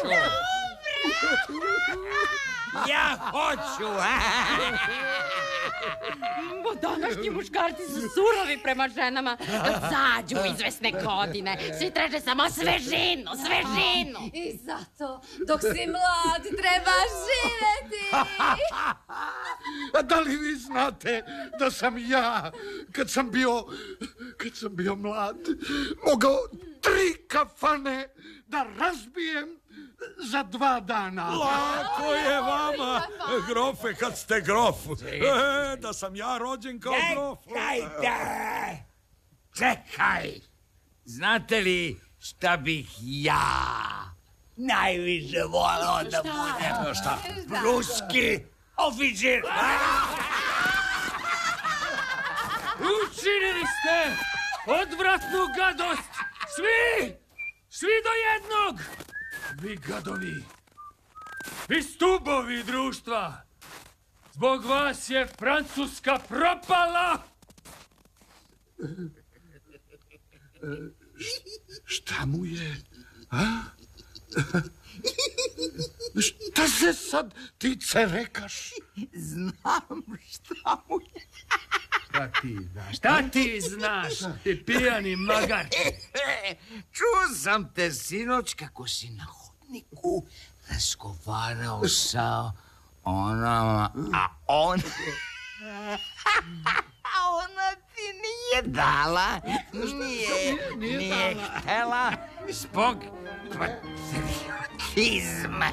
Ja hoću. Današnji muškarci su surovi prema ženama. Zađu u izvesne godine. Svi traže samo svežinu. I zato, dok si mlad, trebaš živeti. Da li vi znate da sam ja, kad sam bio mlad, mogao 3 kafane da razbijem za 2 dana. Lako je vama, grofe, kad ste grof. Da sam ja rođen kao grof. Čekaj. Znate li šta bih ja najviše volao da budem? Šta? Ruski oficir. Učinili ste odvratnu gadost. Svi do jednog. Vi gadovi, vi stubovi društva. Zbog vas je Francuska propala. Šta mu je? A? Šta se sad ti rekaš? Znam šta mu je. Šta ti znaš, ti pijani magar? Čuo sam te sinoć kako si na hodniku razgovarao sa onama, a ona ti nije dala, nije htela zbog patriotizma.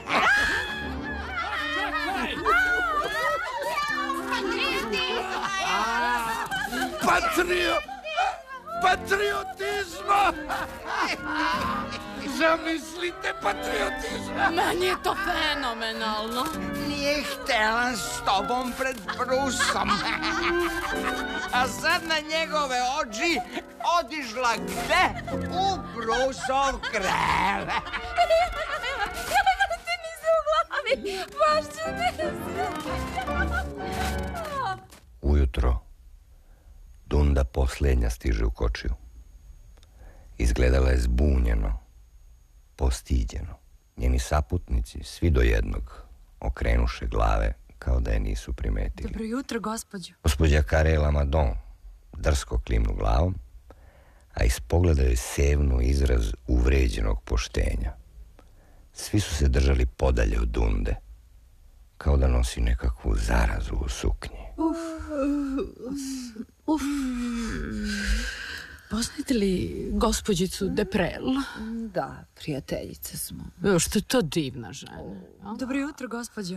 Patriotizma! Zamislite patriotizma! Meni je to fenomenalno. Nije htela s tobom pred Brusom. A sad na njegove oči otišla gde? U Brusov krev. Ti mi se u glavi, baš ću te Ujutro Dunda posljednja stiže u kočiju. Izgledala je zbunjeno, postiđeno. Njeni saputnici, svi do jednog, okrenuše glave kao da je nisu primetili. Dobro jutro, gospođo. Gospođa Karela Madon drsko klimnu glavom, a iz pogleda je sevnu izraz uvređenog poštenja. Svi su se držali podalje od Dunde, kao da nosi nekakvu zarazu u suknji. Poznajete li gospođicu Deprel? Da, prijateljice smo. Što je to divna žena. Dobro jutro, gospođo.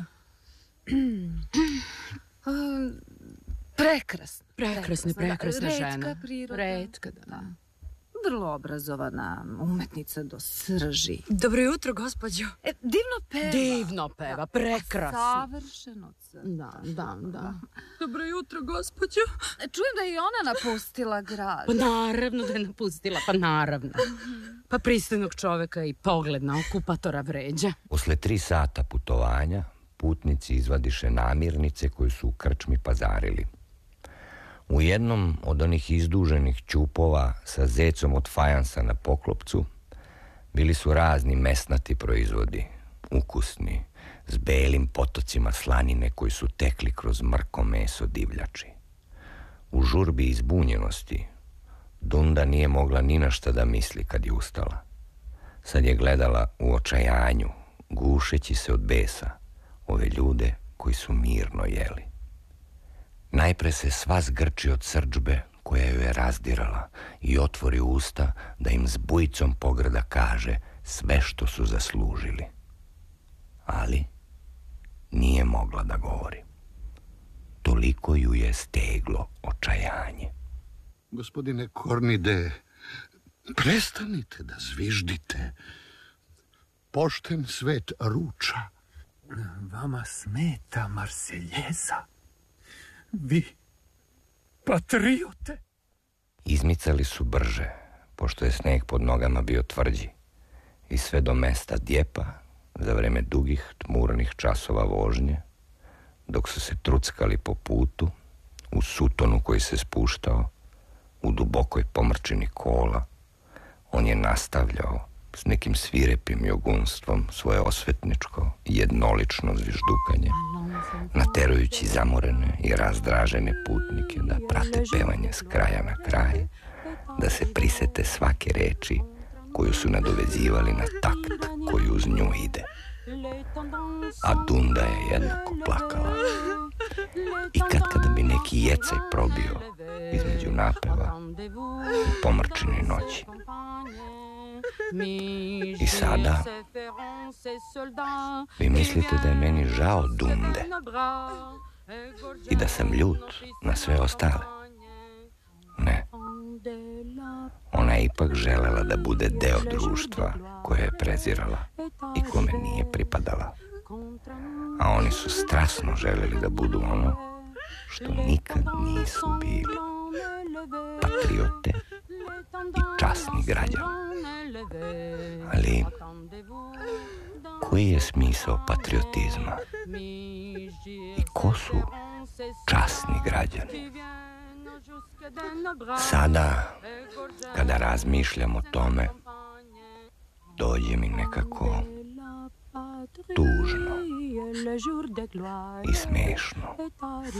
Prekrasna žena. Retka priroda. Retka, da. Vrlo obrazovana, umetnica do srži. Dobro jutro, gospođo. Divno peva. Prekrasno. Savršeno crta. Da. Dobro jutro, gospođo. Čujem da je i ona napustila grad. Pa naravno da je napustila, Pa pristojnog čoveka i pogled na okupatora vređa. Posle 3 sata putovanja, putnici izvadiše namirnice koje su u krčmi pazarili. U jednom od onih izduženih ćupova sa zecom od fajansa na poklopcu bili su razni mesnati proizvodi, ukusni, s belim potocima slanine koji su tekli kroz mrko meso divljači. U žurbi i zbunjenosti Dunda nije mogla ni na šta da misli kad je ustala. Sad je gledala u očajanju, gušeći se od besa, ove ljude koji su mirno jeli. Najpre se sva zgrči od srdžbe koja ju je razdirala i otvori usta da im s bujicom pogrda kaže sve što su zaslužili. Ali nije mogla da govori. Toliko ju je steglo očajanje. Gospodine Kornide, prestanite da zviždite. Pošten svet ruča. Vama smeta Marseljeza. Vi, patriote. Izmicali su brže, pošto je sneg pod nogama bio tvrđi, i sve do mesta Djepa, za vreme dugih tmurnih časova vožnje, dok su se truckali po putu, u sutonu koji se spuštao, u dubokoj pomrčini kola, on je nastavljao s nekim svirepim jogunstvom svoje osvetničko i jednolično zviždukanje, naterujući zamorene i razdražene putnike da prate pevanje s kraja na kraj, da se prisete svake reči koju su nadovezivali na takt koji uz nju ide. A Dunda je jednako plakala. I kada bi neki jecaj probio između napeva u pomrčinoj noći. I sada vi mislite da je meni žao Dunde i da sam ljut na sve ostale. Ne. Ona je ipak želela da bude deo društva koje je prezirala i kome nije pripadala. A oni su strasno želeli da budu ono što nikad nisu bili. Patriote i časni građani. Ali koji je smisao patriotizma? I ko su časni građani? Sada, kada razmišljam o tome, dođe mi nekako tužno i smešno.